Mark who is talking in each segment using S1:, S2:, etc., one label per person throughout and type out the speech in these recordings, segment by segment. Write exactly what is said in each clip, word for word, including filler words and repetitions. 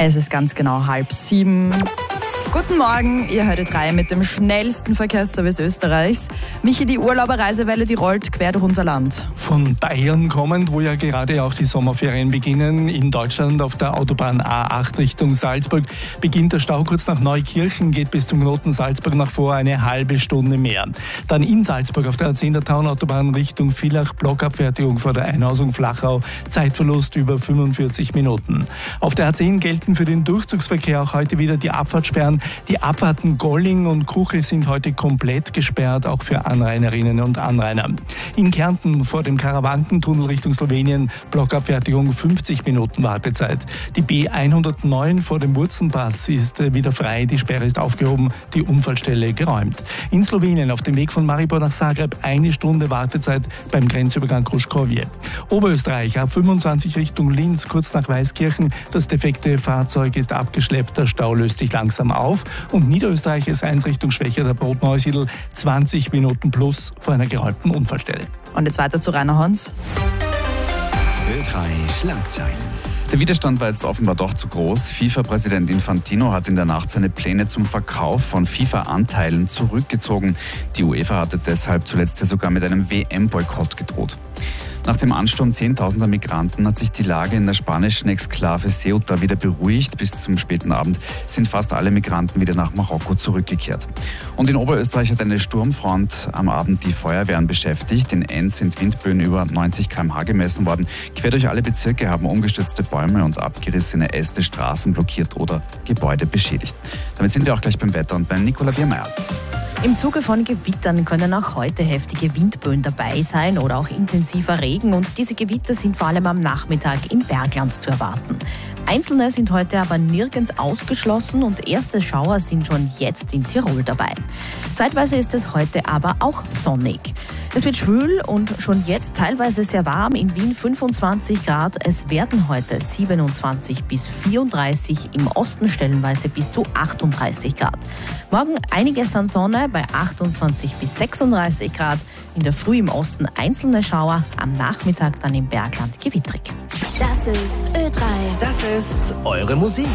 S1: Es ist ganz genau halb sieben. Guten Morgen, ihr hört drei mit dem schnellsten Verkehrsservice Österreichs. Michi, die Urlauberreisewelle, die rollt quer durch unser Land.
S2: Von Bayern kommend, wo ja gerade auch die Sommerferien beginnen, in Deutschland auf der Autobahn A acht Richtung Salzburg beginnt der Stau kurz nach Neukirchen, geht bis zum Knoten Salzburg nach vor eine halbe Stunde mehr. Dann in Salzburg auf der A zehn der Taunautobahn Richtung Villach, Blockabfertigung vor der Einhausung Flachau, Zeitverlust über fünfundvierzig Minuten. Auf der A zehn gelten für den Durchzugsverkehr auch heute wieder die Abfahrtssperren. Die Abfahrten Golling und Kuchel sind heute komplett gesperrt, auch für Anrainerinnen und Anrainer. In Kärnten vor dem Karawankentunnel Richtung Slowenien, Blockabfertigung fünfzig Minuten Wartezeit. Die B hundertneun vor dem Wurzenpass ist wieder frei, die Sperre ist aufgehoben, die Unfallstelle geräumt. In Slowenien auf dem Weg von Maribor nach Zagreb eine Stunde Wartezeit beim Grenzübergang Kruškovje. Oberösterreich A fünfundzwanzig Richtung Linz, kurz nach Weißkirchen. Das defekte Fahrzeug ist abgeschleppt, der Stau löst sich langsam auf. Und Niederösterreich S eins Richtung Schwächer der Brot-Neusiedl, zwanzig Minuten plus vor einer geräumten Unfallstelle.
S1: Und jetzt weiter zu Rainer Hans.
S3: Ö drei Schlagzeilen.
S4: Der Widerstand war jetzt offenbar doch zu groß. FIFA-Präsident Infantino hat in der Nacht seine Pläne zum Verkauf von FIFA-Anteilen zurückgezogen. Die UEFA hatte deshalb zuletzt ja sogar mit einem W M-Boykott gedroht. Nach dem Ansturm zehntausender Migranten hat sich die Lage in der spanischen Exklave Ceuta wieder beruhigt. Bis zum späten Abend sind fast alle Migranten wieder nach Marokko zurückgekehrt. Und in Oberösterreich hat eine Sturmfront am Abend die Feuerwehren beschäftigt. In Enns sind Windböen über neunzig Kilometer pro Stunde gemessen worden. Quer durch alle Bezirke haben umgestürzte Bäume und abgerissene Äste Straßen blockiert oder Gebäude beschädigt. Damit sind wir auch gleich beim Wetter und bei Nicola Biermeier.
S5: Im Zuge von Gewittern können auch heute heftige Windböen dabei sein oder auch intensiver Regen. Und diese Gewitter sind vor allem am Nachmittag im Bergland zu erwarten. Einzelne sind heute aber nirgends ausgeschlossen und erste Schauer sind schon jetzt in Tirol dabei. Zeitweise ist es heute aber auch sonnig. Es wird schwül und schon jetzt teilweise sehr warm. In Wien fünfundzwanzig Grad. Es werden heute siebenundzwanzig bis vierunddreißig, im Osten stellenweise bis zu achtunddreißig Grad. Morgen einiges an Sonne bei achtundzwanzig bis sechsunddreißig Grad. In der Früh im Osten einzelne Schauer, am Nachmittag dann im Bergland gewittrig.
S6: Das ist Ö drei.
S3: Das ist eure Musik.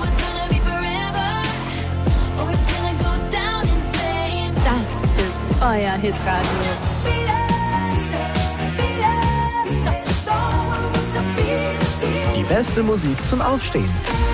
S6: Das ist euer Hitradio.
S3: Die beste Musik zum Aufstehen.